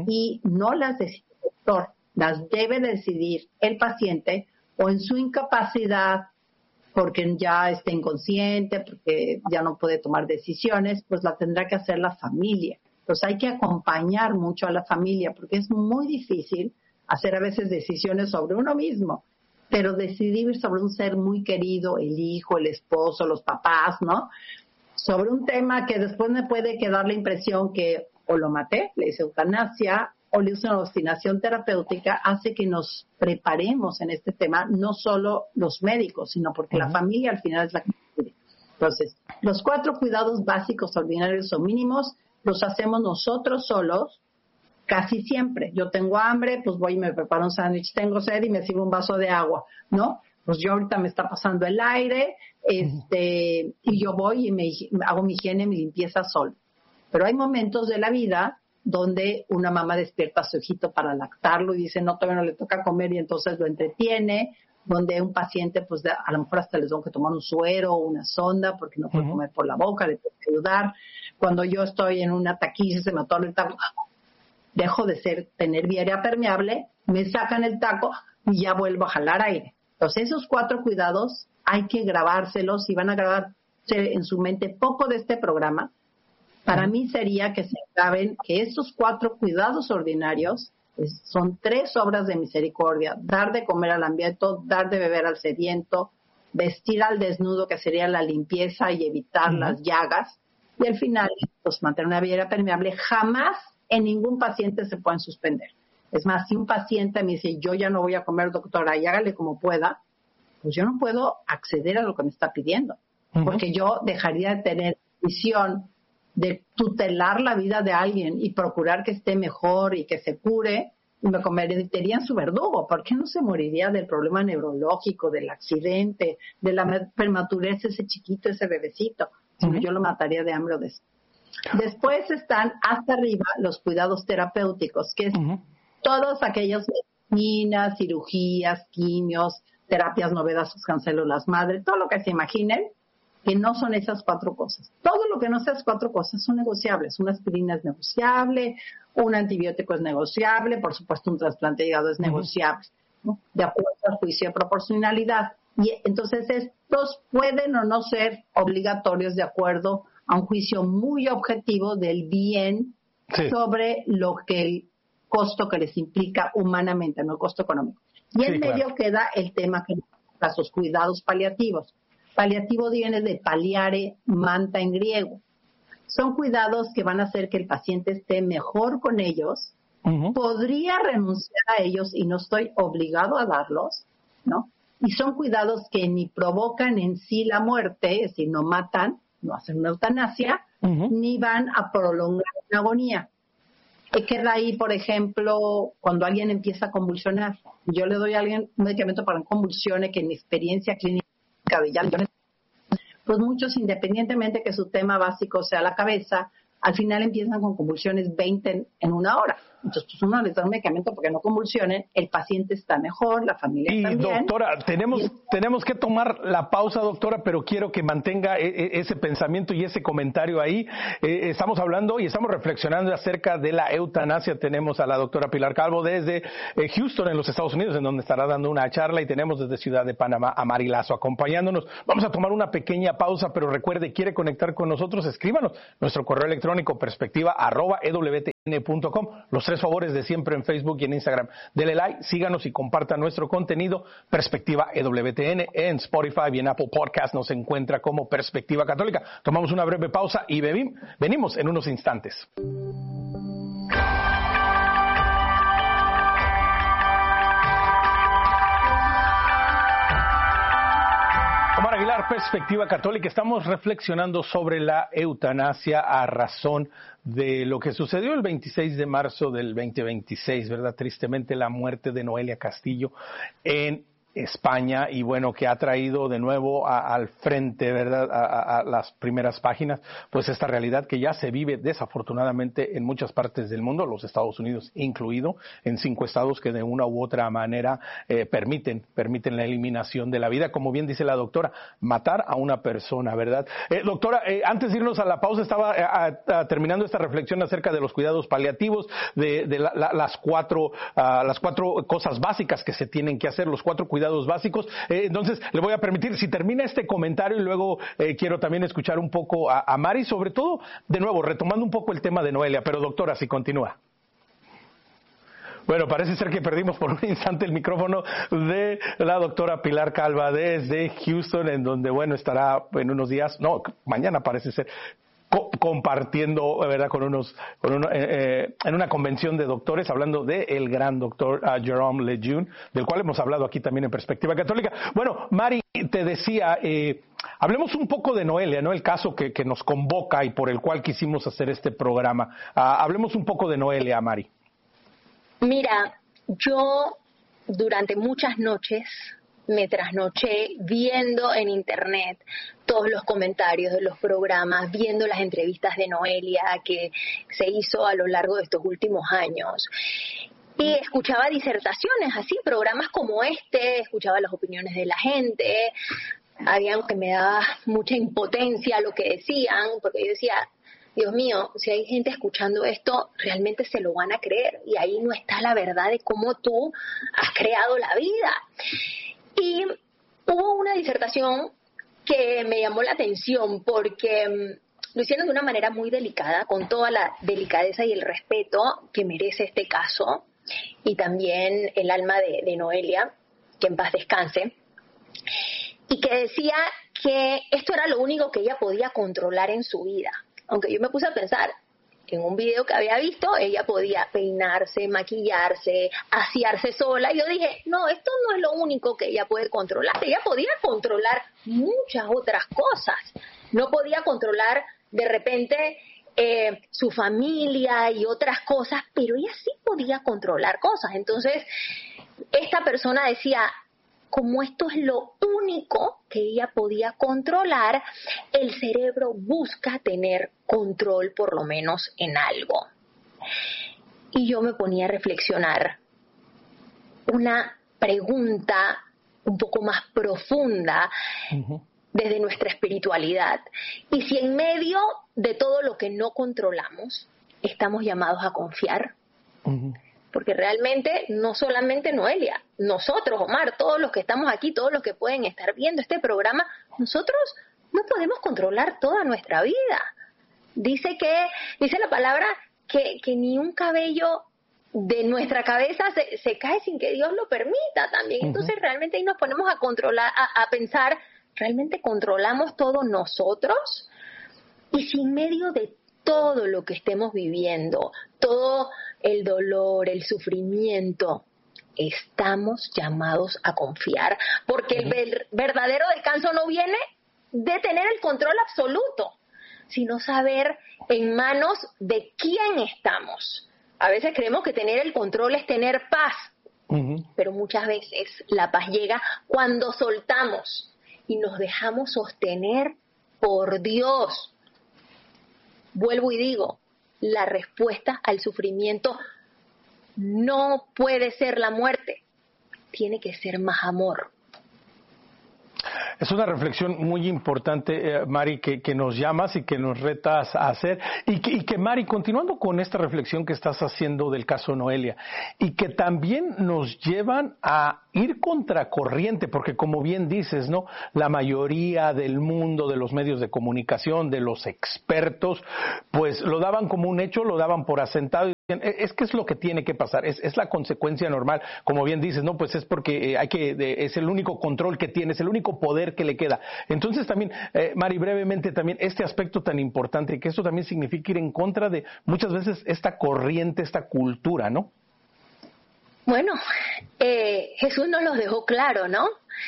y no las decide el doctor, las debe decidir el paciente o en su incapacidad, porque ya está inconsciente, porque ya no puede tomar decisiones, pues la tendrá que hacer la familia. Entonces hay que acompañar mucho a la familia porque es muy difícil hacer a veces decisiones sobre uno mismo, pero decidir sobre un ser muy querido, el hijo, el esposo, los papás, ¿no? Sobre un tema que después me puede quedar la impresión que o lo maté, le hice eutanasia, o le hice una obstinación terapéutica, hace que nos preparemos en este tema, no solo los médicos, sino porque la familia al final es la que decide. Entonces, los 4 cuidados básicos, ordinarios o mínimos, los hacemos nosotros solos, casi siempre. Yo tengo hambre, pues voy y me preparo un sándwich. Tengo sed y me sirvo un vaso de agua, ¿no? Pues yo ahorita me está pasando el aire, y yo voy y me hago mi higiene, mi limpieza solo. Pero hay momentos de la vida donde una mamá despierta a su hijito para lactarlo y dice, no, todavía no le toca comer y entonces lo entretiene. Donde un paciente, pues a lo mejor hasta les tengo que tomar un suero o una sonda porque no puede comer por la boca, le tengo que ayudar. Cuando yo estoy en una taquiza, se me atora el taco, dejo de tener vía permeable, me sacan el taco y ya vuelvo a jalar aire. Entonces esos 4 cuidados hay que grabárselos y van a grabarse en su mente poco de este programa. Para mí sería que se graben que estos 4 cuidados ordinarios son 3 obras de misericordia: dar de comer al hambriento, dar de beber al sediento, vestir al desnudo, que sería la limpieza y evitar las llagas, y al final pues mantener una vía permeable. Jamás en ningún paciente se pueden suspender. Es más, si un paciente me dice, yo ya no voy a comer, doctora, y hágale como pueda, pues yo no puedo acceder a lo que me está pidiendo, porque yo dejaría de tener visión de tutelar la vida de alguien y procurar que esté mejor y que se cure, y me convertiría en su verdugo. ¿Por qué no se moriría del problema neurológico, del accidente, de la prematurez, ese chiquito, ese bebecito? Sino yo lo mataría de hambre o de sed. Después están hasta arriba los cuidados terapéuticos, que es todas aquellas medicinas, cirugías, quimios, terapias novedosas con células madre, todo lo que se imaginen, que no son esas 4 cosas. Todo lo que no sean 4 cosas son negociables. Una aspirina es negociable, un antibiótico es negociable, por supuesto un trasplante de hígado es negociable, ¿no? De acuerdo al juicio de proporcionalidad. Y entonces estos pueden o no ser obligatorios de acuerdo a un juicio muy objetivo del bien sobre lo que el costo que les implica humanamente, no el costo económico. Y en medio queda el tema que los cuidados paliativos. Paliativo viene de paliare, manta en griego. Son cuidados que van a hacer que el paciente esté mejor con ellos. Podría renunciar a ellos y no estoy obligado a darlos, ¿no? Y son cuidados que ni provocan en sí la muerte, es decir, no matan, no hacen una eutanasia, ni van a prolongar la agonía. ¿Qué da ahí, por ejemplo, cuando alguien empieza a convulsionar? Yo le doy a alguien un medicamento para que convulsione, que en mi experiencia clínica de ya, pues muchos, independientemente que su tema básico sea la cabeza, al final empiezan con convulsiones 20 en una hora. Entonces, pues uno les da un medicamento porque no convulsionen, el paciente está mejor, la familia también. Y doctora, tenemos que tomar la pausa, doctora, pero quiero que mantenga ese pensamiento y ese comentario ahí. Estamos hablando y estamos reflexionando acerca de la eutanasia. Tenemos a la doctora Pilar Calvo desde Houston, en los Estados Unidos, en donde estará dando una charla, y tenemos desde Ciudad de Panamá a Mari Lazo acompañándonos. Vamos a tomar una pequeña pausa, pero recuerde, quiere conectar con nosotros, escríbanos. Nuestro correo electrónico perspectiva@ewtn.com. Los 3 favores de siempre en Facebook y en Instagram. Dele like, síganos y compartan nuestro contenido. Perspectiva EWTN en Spotify y en Apple Podcast nos encuentra como Perspectiva Católica. Tomamos una breve pausa y venimos en unos instantes. Omar Aguilar, Perspectiva Católica. Estamos reflexionando sobre la eutanasia a razón de lo que sucedió el 26 de marzo del 2026, ¿verdad? Tristemente, la muerte de Noelia Castillo en España, y bueno, que ha traído de nuevo al frente, ¿verdad?, a las primeras páginas, pues esta realidad que ya se vive desafortunadamente en muchas partes del mundo, los Estados Unidos incluido, en 5 estados que de una u otra manera permiten la eliminación de la vida, como bien dice la doctora, matar a una persona, ¿verdad? Doctora, antes de irnos a la pausa, estaba terminando esta reflexión acerca de los cuidados paliativos, de las cuatro cosas básicas que se tienen que hacer, los 4 cuidados básicos. Entonces, le voy a permitir, si termina este comentario, y luego quiero también escuchar un poco a Mari, sobre todo, de nuevo, retomando un poco el tema de Noelia, pero doctora, si continúa. Bueno, parece ser que perdimos por un instante el micrófono de la doctora Pilar Calva desde Houston, en donde, bueno, estará en unos días, mañana parece ser, compartiendo, ¿verdad?, en una convención de doctores, hablando del gran doctor Jerome Lejeune, del cual hemos hablado aquí también en Perspectiva Católica. Bueno, Mari, te decía, hablemos un poco de Noelia, ¿no?, el caso que nos convoca y por el cual quisimos hacer este programa. Hablemos un poco de Noelia, Mari. Mira, yo durante muchas noches me trasnoché viendo en internet todos los comentarios de los programas, viendo las entrevistas de Noelia que se hizo a lo largo de estos últimos años. Y escuchaba disertaciones así, programas como escuchaba las opiniones de la gente. Había algo que me daba mucha impotencia lo que decían, porque yo decía, Dios mío, si hay gente escuchando esto, realmente se lo van a creer, y ahí no está la verdad de cómo tú has creado la vida. Y hubo una disertación que me llamó la atención porque lo hicieron de una manera muy delicada, con toda la delicadeza y el respeto que merece este caso, y también el alma de Noelia, que en paz descanse, y que decía que esto era lo único que ella podía controlar en su vida. Aunque yo me puse a pensar, en un video que había visto, ella podía peinarse, maquillarse, asearse sola. Y yo dije, no, esto no es lo único que ella puede controlar. Ella podía controlar muchas otras cosas. No podía controlar de repente su familia y otras cosas, pero ella sí podía controlar cosas. Entonces, esta persona decía, como esto es lo único que ella podía controlar, el cerebro busca tener control por lo menos en algo. Y yo me ponía a reflexionar una pregunta un poco más profunda desde nuestra espiritualidad. Y si en medio de todo lo que no controlamos, estamos llamados a confiar. Porque realmente no solamente Noelia, nosotros, Omar, todos los que estamos aquí, todos los que pueden estar viendo este programa, nosotros no podemos controlar toda nuestra vida. Dice la palabra que ni un cabello de nuestra cabeza se cae sin que Dios lo permita también. Entonces realmente ahí nos ponemos a controlar, a pensar, ¿realmente controlamos todo nosotros? Y si en medio de todo lo que estemos viviendo, todo el dolor, el sufrimiento, estamos llamados a confiar, porque el verdadero descanso no viene de tener el control absoluto, sino saber en manos de quién estamos. A veces creemos que tener el control es tener paz, pero muchas veces la paz llega cuando soltamos y nos dejamos sostener por Dios. Vuelvo y digo, la respuesta al sufrimiento no puede ser la muerte, tiene que ser más amor. Es una reflexión muy importante, Mari, que nos llamas y que nos retas a hacer. Y que, Mari, continuando con esta reflexión que estás haciendo del caso Noelia, y que también nos llevan a ir contracorriente, porque como bien dices, ¿no? La mayoría del mundo, de los medios de comunicación, de los expertos, pues lo daban como un hecho, lo daban por asentado. Es que es lo que tiene que pasar, es la consecuencia normal, como bien dices, no, pues es porque es el único control que tiene, es el único poder que le queda. Entonces también, Mari, brevemente también este aspecto tan importante, y que esto también significa ir en contra de muchas veces esta corriente, esta cultura, ¿no? Bueno, Jesús nos los dejó claro, ¿no?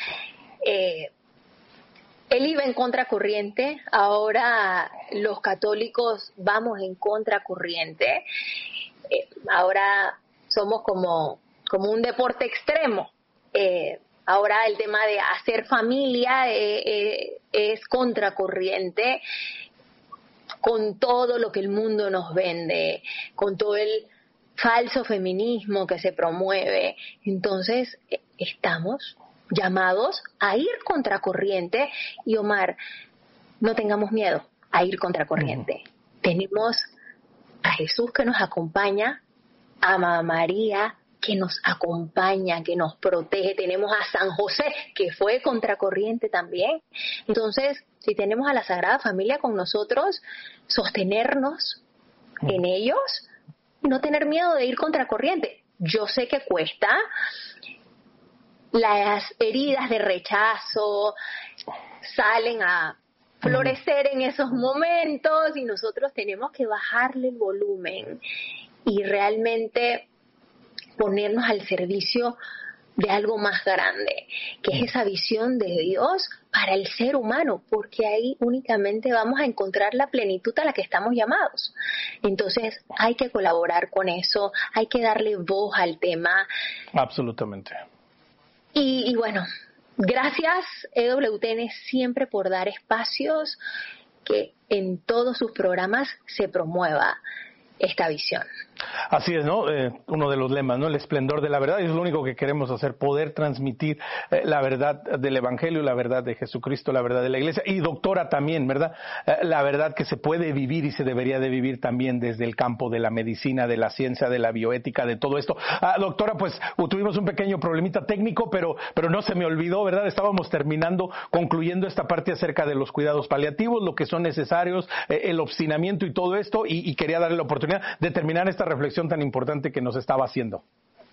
Él iba en contracorriente, ahora los católicos vamos en contracorriente. Ahora somos como un deporte extremo. Ahora el tema de hacer familia es contracorriente con todo lo que el mundo nos vende, con todo el falso feminismo que se promueve. Entonces estamos llamados a ir contracorriente y, Omar, no tengamos miedo a ir contracorriente. Tenemos a Jesús que nos acompaña, a Mamá María que nos acompaña, que nos protege, tenemos a San José que fue contracorriente también. Entonces, si tenemos a la Sagrada Familia con nosotros, sostenernos en ellos y no tener miedo de ir contracorriente. Yo sé que cuesta, las heridas de rechazo salen a florecer en esos momentos y nosotros tenemos que bajarle el volumen y realmente ponernos al servicio de algo más grande, que es esa visión de Dios para el ser humano, porque ahí únicamente vamos a encontrar la plenitud a la que estamos llamados. Entonces hay que colaborar con eso, hay que darle voz al tema. Absolutamente. Y bueno, gracias EWTN siempre por dar espacios que en todos sus programas se promueva esta visión. Así es, ¿no? Uno de los lemas, ¿no? El esplendor de la verdad, y es lo único que queremos hacer, poder transmitir la verdad del Evangelio, la verdad de Jesucristo, la verdad de la Iglesia, y doctora también, ¿verdad? La verdad que se puede vivir y se debería de vivir también desde el campo de la medicina, de la ciencia, de la bioética, de todo esto. Doctora, pues tuvimos un pequeño problemita técnico, pero no se me olvidó, ¿verdad? Estábamos concluyendo esta parte acerca de los cuidados paliativos, lo que son necesarios, el obstinamiento y todo esto, y quería darle la oportunidad de terminar esta reflexión tan importante que nos estaba haciendo.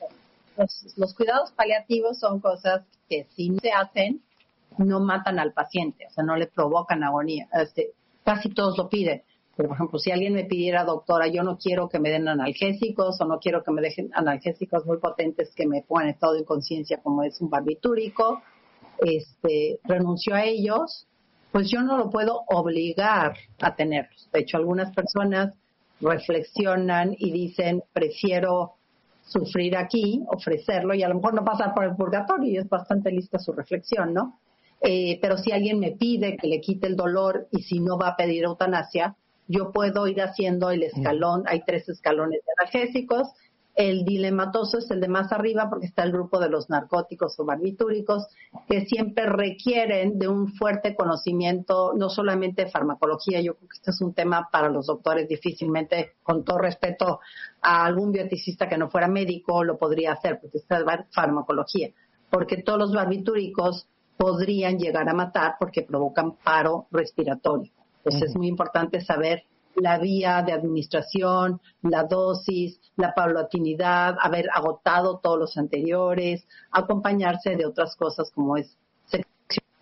Los cuidados paliativos son cosas que si no se hacen, no matan al paciente, o sea, no le provocan agonía. Casi todos lo piden. Pero, por ejemplo, si alguien me pidiera, doctora, yo no quiero que me den analgésicos o no quiero que me dejen analgésicos muy potentes que me pongan en estado de inconsciencia, como es un barbitúrico, renuncio a ellos, pues yo no lo puedo obligar a tenerlos. De hecho, algunas personas reflexionan y dicen, prefiero sufrir aquí, ofrecerlo y a lo mejor no pasar por el purgatorio, y es bastante lista su reflexión, ¿no? Pero si alguien me pide que le quite el dolor y si no va a pedir eutanasia, yo puedo ir haciendo el escalón, hay 3 escalones de analgésicos. El dilematoso es el de más arriba porque está el grupo de los narcóticos o barbitúricos que siempre requieren de un fuerte conocimiento, no solamente de farmacología. Yo creo que este es un tema para los doctores difícilmente, con todo respeto a algún bioeticista que no fuera médico, lo podría hacer porque está de farmacología. Porque todos los barbitúricos podrían llegar a matar porque provocan paro respiratorio. Entonces es muy importante saber la vía de administración, la dosis, la paulatinidad, haber agotado todos los anteriores, acompañarse de otras cosas como es seccionar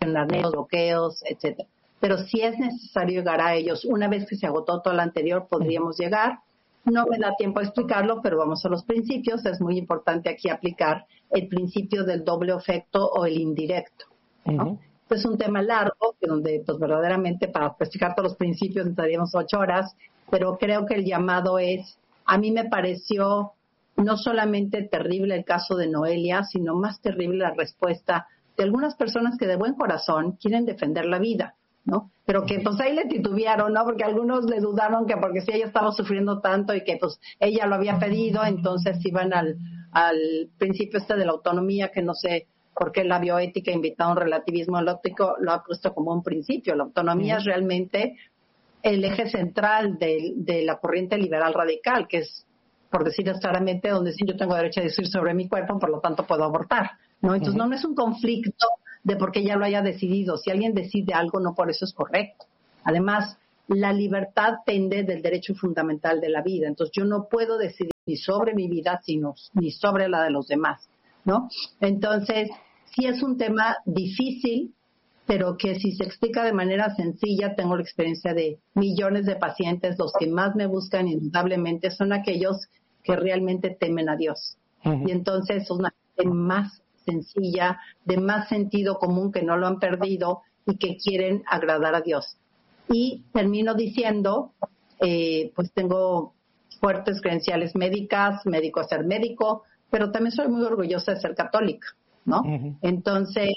generar bloqueos, etcétera. Pero si es necesario llegar a ellos, una vez que se agotó todo lo anterior, podríamos llegar. No me da tiempo a explicarlo, pero vamos a los principios. Es muy importante aquí aplicar el principio del doble efecto o el indirecto, ¿no? Es un tema largo, donde pues verdaderamente para explicar todos los principios necesitaríamos 8 horas, pero creo que el llamado es, a mí me pareció no solamente terrible el caso de Noelia, sino más terrible la respuesta de algunas personas que de buen corazón quieren defender la vida, ¿no? Pero que pues ahí le titubearon, ¿no? Porque algunos le dudaron que porque si ella estaba sufriendo tanto y que pues ella lo había pedido, entonces iban al principio de la autonomía, que no sé por qué la bioética invitado a un relativismo lógico lo ha puesto como un principio. La autonomía es realmente el eje central de la corriente liberal radical, que es, por decirlo claramente, donde sí yo tengo derecho a decidir sobre mi cuerpo, por lo tanto puedo abortar, ¿no? Entonces no es un conflicto de porque ella lo haya decidido. Si alguien decide algo, no por eso es correcto. Además, la libertad pende del derecho fundamental de la vida. Entonces yo no puedo decidir ni sobre mi vida, ni sobre la de los demás, ¿no? Entonces, sí es un tema difícil, pero que si se explica de manera sencilla, tengo la experiencia de millones de pacientes, los que más me buscan indudablemente son aquellos que realmente temen a Dios. Y entonces es una gente más sencilla, de más sentido común, que no lo han perdido y que quieren agradar a Dios. Y termino diciendo, pues tengo fuertes credenciales médicas, médico a ser médico, pero también soy muy orgullosa de ser católica, ¿no? Entonces,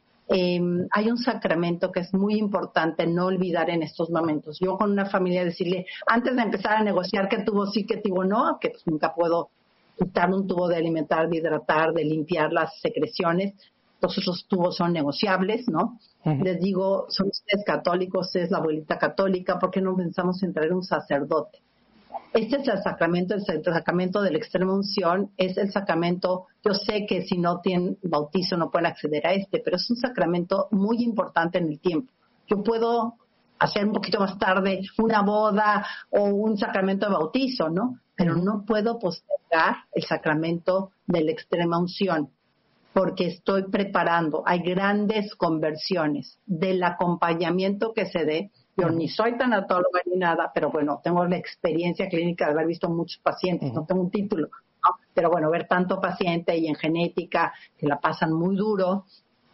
hay un sacramento que es muy importante no olvidar en estos momentos. Yo con una familia decirle, antes de empezar a negociar qué tubo sí, qué tubo no, que pues nunca puedo quitar un tubo de alimentar, de hidratar, de limpiar las secreciones. Todos esos tubos son negociables, ¿no? Les digo, son ustedes católicos, es la abuelita católica, ¿por qué no pensamos en traer un sacerdote? Este es el sacramento de la extrema unción, es el sacramento, yo sé que si no tienen bautizo no pueden acceder a pero es un sacramento muy importante en el tiempo. Yo puedo hacer un poquito más tarde una boda o un sacramento de bautizo, ¿no? Pero no puedo postergar el sacramento de la extrema unción, porque estoy preparando, hay grandes conversiones del acompañamiento que se dé. Yo ni soy tanatóloga ni nada, pero bueno, tengo la experiencia clínica de haber visto muchos pacientes, no tengo un título, ¿no? Pero bueno, ver tanto paciente y en genética que la pasan muy duro,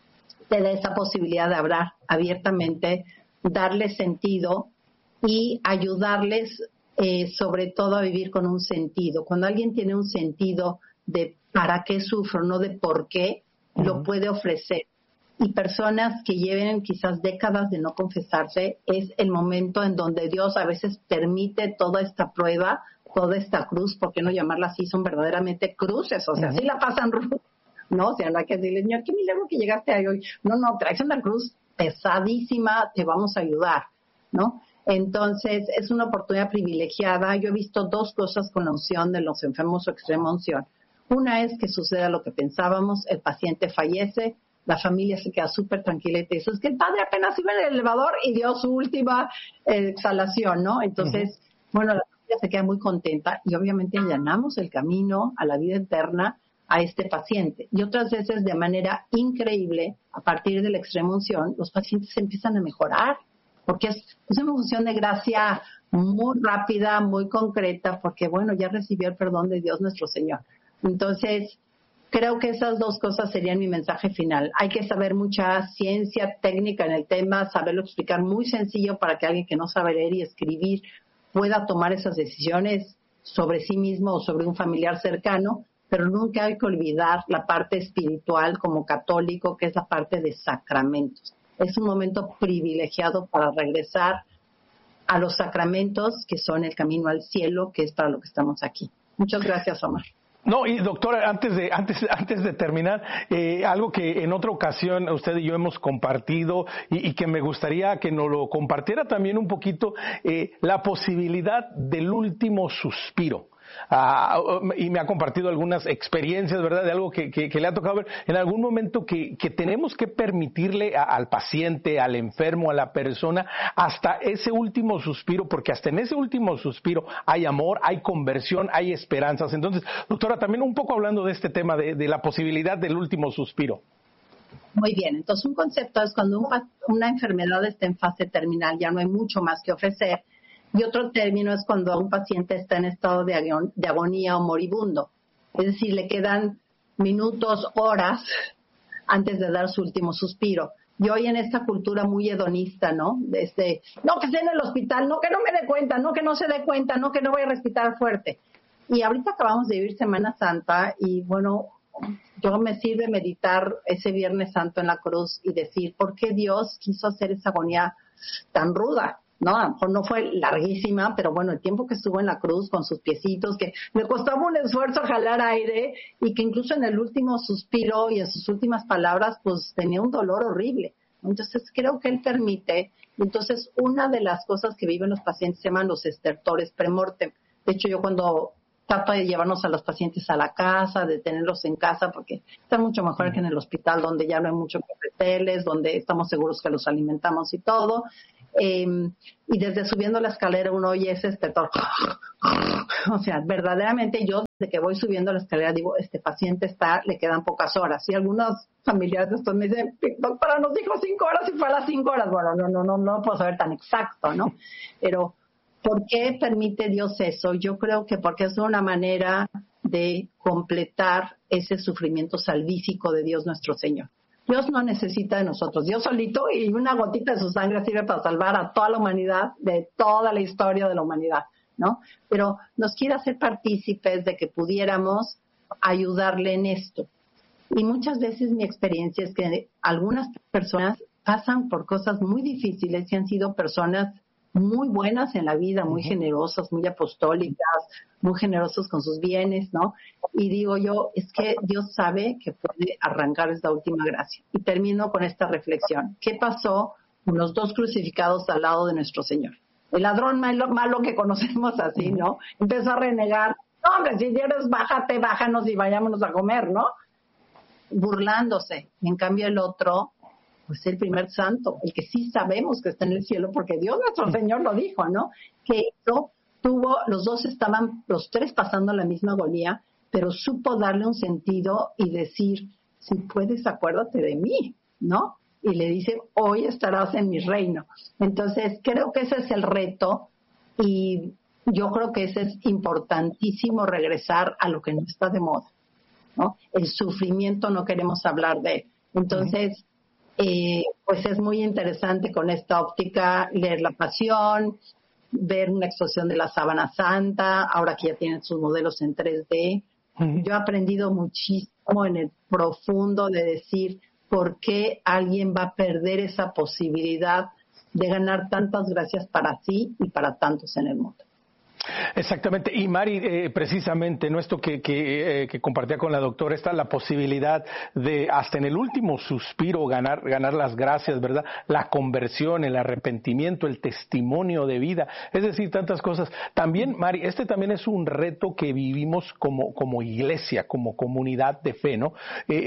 te da esa posibilidad de hablar abiertamente, darles sentido y ayudarles sobre todo a vivir con un sentido. Cuando alguien tiene un sentido de para qué sufro, no de por qué, lo puede ofrecer. Y personas que lleven quizás décadas de no confesarse, es el momento en donde Dios a veces permite toda esta prueba, toda esta cruz, ¿por qué no llamarla así? Son verdaderamente cruces, o sea, sí la pasan, ¿no? O sea, no hay que decirle, Señor, qué milagro que llegaste ahí hoy. No, traes una cruz pesadísima, te vamos a ayudar, ¿no? Entonces, es una oportunidad privilegiada. Yo he visto 2 cosas con la unción de los enfermos o extrema unción. Una es que suceda lo que pensábamos, el paciente fallece, la familia se queda súper tranquila y te dice, es que el padre apenas iba en el elevador y dio su última exhalación, ¿no? Entonces, bueno, la familia se queda muy contenta y obviamente allanamos el camino a la vida eterna a este paciente. Y otras veces, de manera increíble, a partir de la extrema unción, los pacientes empiezan a mejorar, porque es una unción de gracia muy rápida, muy concreta, porque bueno, ya recibió el perdón de Dios nuestro Señor. Entonces, creo que esas 2 cosas serían mi mensaje final. Hay que saber mucha ciencia técnica en el tema, saberlo explicar muy sencillo para que alguien que no sabe leer y escribir pueda tomar esas decisiones sobre sí mismo o sobre un familiar cercano, pero nunca hay que olvidar la parte espiritual como católico, que es la parte de sacramentos. Es un momento privilegiado para regresar a los sacramentos, que son el camino al cielo, que es para lo que estamos aquí. Muchas gracias, Omar. No, y doctora, antes de terminar, algo que en otra ocasión usted y yo hemos compartido y que me gustaría que nos lo compartiera también un poquito, la posibilidad del último suspiro. Y me ha compartido algunas experiencias, ¿verdad?, de algo que le ha tocado ver en algún momento que tenemos que permitirle al paciente, al enfermo, a la persona, hasta ese último suspiro, porque hasta en ese último suspiro hay amor, hay conversión, hay esperanzas. Entonces, doctora, también un poco hablando de este tema de la posibilidad del último suspiro. Muy bien, entonces un concepto es cuando una enfermedad está en fase terminal, ya no hay mucho más que ofrecer. Y otro término es cuando un paciente está en estado de agonía o moribundo. Es decir, le quedan minutos, horas antes de dar su último suspiro. Y hoy en esta cultura muy hedonista, ¿no? No, que esté en el hospital, no, que no me dé cuenta, no, que no se dé cuenta, no, que no voy a respirar fuerte. Y ahorita acabamos de vivir Semana Santa y bueno, yo me sirve meditar ese Viernes Santo en la cruz y decir, ¿por qué Dios quiso hacer esa agonía tan ruda? ¿No? A lo mejor no fue larguísima, pero bueno, el tiempo que estuvo en la cruz con sus piecitos, que le costaba un esfuerzo jalar aire y que incluso en el último suspiro y en sus últimas palabras, pues tenía un dolor horrible. Entonces creo que él permite, entonces una de las cosas que viven los pacientes se llaman los estertores premortem. De hecho, yo cuando trato de llevarnos a los pacientes a la casa, de tenerlos en casa, porque está mucho mejor que en el hospital, donde ya no hay mucho que ofrecerles, donde estamos seguros que los alimentamos y todo. Y desde subiendo la escalera uno oye ese estertor. O sea, verdaderamente yo desde que voy subiendo la escalera digo, este paciente le quedan pocas horas. Y algunos familiares después me dicen, doctora, nos dijo 5 horas y fue a las 5 horas. Bueno, no puedo saber tan exacto, ¿no? Pero ¿por qué permite Dios eso? Yo creo que porque es una manera de completar ese sufrimiento salvífico de Dios nuestro Señor. Dios no necesita de nosotros. Dios solito y una gotita de su sangre sirve para salvar a toda la humanidad, de toda la historia de la humanidad, ¿no? Pero nos quiere hacer partícipes de que pudiéramos ayudarle en esto. Y muchas veces mi experiencia es que algunas personas pasan por cosas muy difíciles y han sido personas muy buenas en la vida, muy generosas, muy apostólicas, muy generosos con sus bienes, ¿no? Y digo yo, es que Dios sabe que puede arrancar esta última gracia. Y termino con esta reflexión. ¿Qué pasó con los 2 crucificados al lado de nuestro Señor? El ladrón malo que conocemos así, ¿no? Empezó a renegar. No, hombre, si Dios bájanos y vayámonos a comer, ¿no? Burlándose. Y en cambio el otro, pues el primer santo, el que sí sabemos que está en el cielo, porque Dios nuestro Señor lo dijo, ¿no? Que eso los 2 estaban, los 3 pasando la misma agonía, pero supo darle un sentido y decir, si puedes, acuérdate de mí, ¿no? Y le dice, hoy estarás en mi reino. Entonces, creo que ese es el reto y yo creo que ese es importantísimo, regresar a lo que no está de moda, ¿no? El sufrimiento no queremos hablar de él. Entonces, pues es muy interesante con esta óptica leer la Pasión, ver una exposición de la Sábana Santa, ahora que ya tienen sus modelos en 3D. Yo he aprendido muchísimo en el profundo de decir por qué alguien va a perder esa posibilidad de ganar tantas gracias para sí y para tantos en el mundo. Exactamente, y Mari, precisamente, ¿no? Esto que compartía con la doctora, está la posibilidad de hasta en el último suspiro ganar las gracias, ¿verdad? La conversión, el arrepentimiento, el testimonio de vida, es decir, tantas cosas. También, Mari, también es un reto que vivimos como iglesia, como comunidad de fe, ¿no?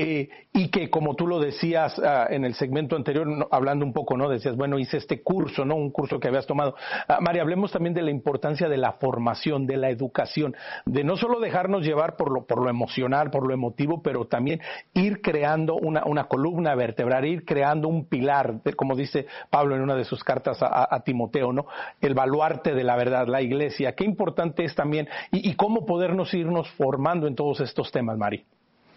Y que, como tú lo decías en el segmento anterior, hablando un poco, ¿no? Decías, bueno, hice este curso, ¿no? Un curso que habías tomado. Mari, hablemos también de la importancia de la formación, de la educación, de no solo dejarnos llevar por lo emocional, por lo emotivo, pero también ir creando una columna vertebral, ir creando un pilar, como dice Pablo en una de sus cartas a Timoteo, ¿no? El baluarte de la verdad, la iglesia. Qué importante es también y cómo podernos irnos formando en todos estos temas, Mari.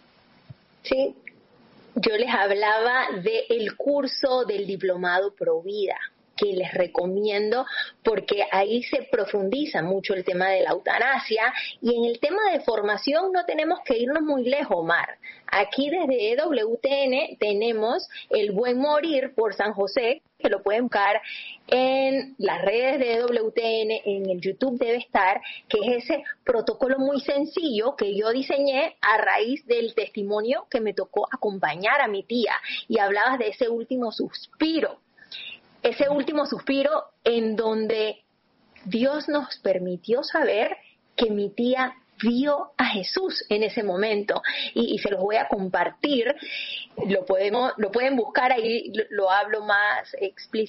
Sí, yo les hablaba del curso del diplomado Provida, que les recomiendo porque ahí se profundiza mucho el tema de la eutanasia y en el tema de formación no tenemos que irnos muy lejos, Omar. Aquí desde EWTN tenemos El Buen Morir por San José, que lo pueden buscar en las redes de EWTN, en el YouTube debe estar, que es ese protocolo muy sencillo que yo diseñé a raíz del testimonio que me tocó acompañar a mi tía y hablabas de ese último suspiro en donde Dios nos permitió saber que mi tía vio a Jesús en ese momento y se los voy a compartir, lo pueden buscar ahí, lo hablo más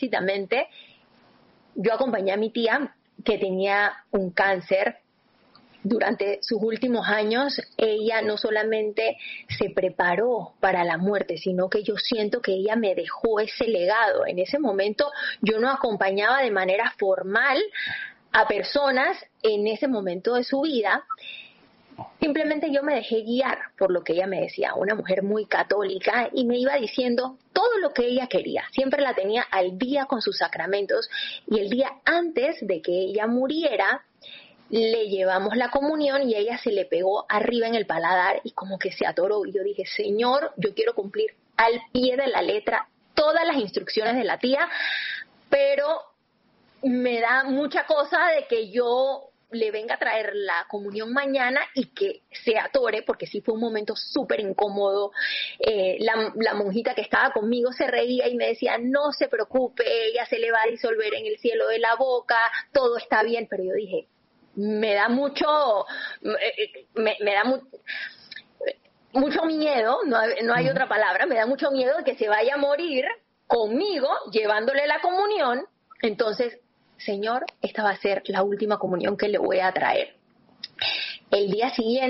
explícitamente. Yo acompañé a mi tía que tenía un cáncer durante sus últimos años, ella no solamente se preparó para la muerte, sino que yo siento que ella me dejó ese legado. En ese momento yo no acompañaba de manera formal a personas en ese momento de su vida. Simplemente yo me dejé guiar por lo que ella me decía, una mujer muy católica, y me iba diciendo todo lo que ella quería. Siempre la tenía al día con sus sacramentos, y el día antes de que ella muriera, le llevamos la comunión y ella se le pegó arriba en el paladar y como que se atoró. Y yo dije, Señor, yo quiero cumplir al pie de la letra todas las instrucciones de la tía, pero me da mucha cosa de que yo le venga a traer la comunión mañana y que se atore, porque sí fue un momento súper incómodo. La monjita que estaba conmigo se reía y me decía, no se preocupe, ella se le va a disolver en el cielo de la boca, todo está bien. Pero yo dije, me da mucho miedo, no hay otra palabra, me da mucho miedo de que se vaya a morir conmigo llevándole la comunión. Entonces, Señor, esta va a ser la última comunión que le voy a traer. El día siguiente